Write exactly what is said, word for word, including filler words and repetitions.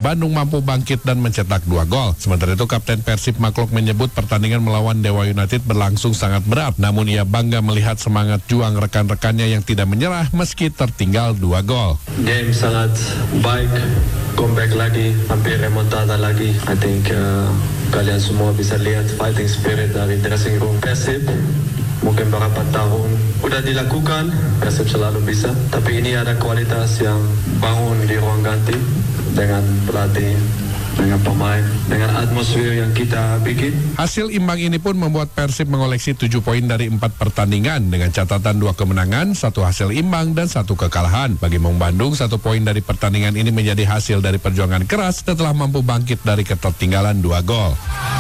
Bandung mampu bangkit dan mencetak dua gol. Sementara itu Kapten Persib Maklok menyebut pertandingan melawan Dewa United berlangsung sangat berat, namun ia bangga melihat semangat juang rekan-rekannya yang tidak menyerah meski tertinggal dua gol. Game sangat baik, comeback lagi, hampir remontada lagi. I think uh, kalian semua bisa lihat fighting spirit dari dressing room Persib. Mungkin beberapa tahun udah dilakukan, Persib selalu bisa. Tapi ini ada kualitas yang bangun di ruang ganti dengan pelatih, dengan pemain, dengan atmosfer yang kita bikin. Hasil imbang ini pun membuat Persib mengoleksi tujuh poin dari empat pertandingan dengan catatan dua kemenangan, satu hasil imbang, dan satu kekalahan. Bagi Maung Bandung, satu poin dari pertandingan ini menjadi hasil dari perjuangan keras setelah mampu bangkit dari ketertinggalan dua gol.